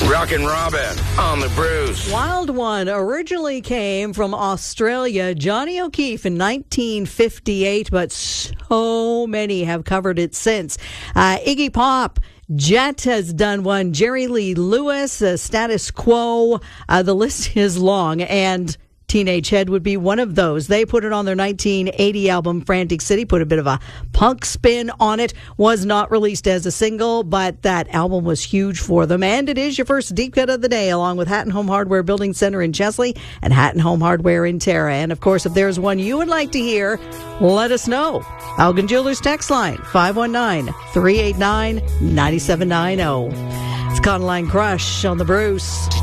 Rockin' Robin on the Bruce. Wild One originally came from Australia, Johnny O'Keefe in 1958, but so many have covered it since. Iggy Pop, Jet has done one, Jerry Lee Lewis, Status Quo, the list is long, and Teenage Head would be one of those. They put it on their 1980 album, Frantic City, put a bit of a punk spin on it. Was not released as a single, but that album was huge for them. And it is your first deep cut of the day, along with Hatton Home Hardware Building Center in Chesley and Hatton Home Hardware in Tara. And of course, if there's one you would like to hear, let us know. Elgin Jewelers text line, 519-389-9790. It's Conline Crush on the Bruce.